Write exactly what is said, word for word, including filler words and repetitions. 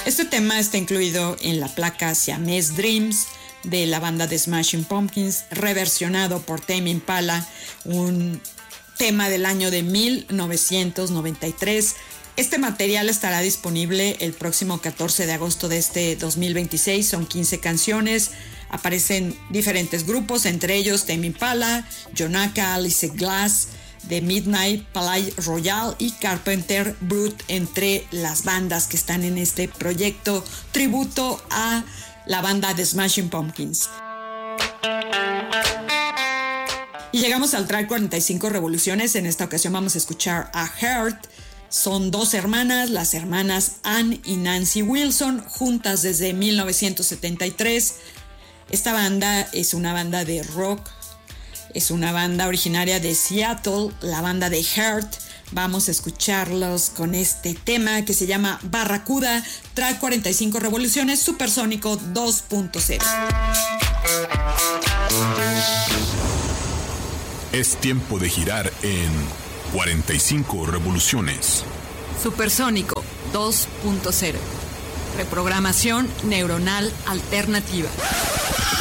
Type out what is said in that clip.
Este tema está incluido en la placa Siamese Dreams de la banda de Smashing Pumpkins, reversionado por Tame Impala, un tema del año de mil novecientos noventa y tres. Este material estará disponible el próximo catorce de agosto de este dos mil veintiséis. Son quince canciones. Aparecen diferentes grupos, entre ellos Tame Impala, Jonaka, Alice Glass, The Midnight, Palais Royal y Carpenter Brut, entre las bandas que están en este proyecto tributo a la banda de Smashing Pumpkins. Y llegamos al track cuarenta y cinco Revoluciones. En esta ocasión vamos a escuchar a Heart. Son dos hermanas, las hermanas Ann y Nancy Wilson, juntas desde mil novecientos setenta y tres. Esta banda es una banda de rock. Es una banda originaria de Seattle, la banda de Heart. Vamos a escucharlos con este tema que se llama Barracuda, track cuarenta y cinco Revoluciones, Supersónico dos punto cero. Es tiempo de girar en cuarenta y cinco Revoluciones. Supersónico dos punto cero. Reprogramación neuronal alternativa.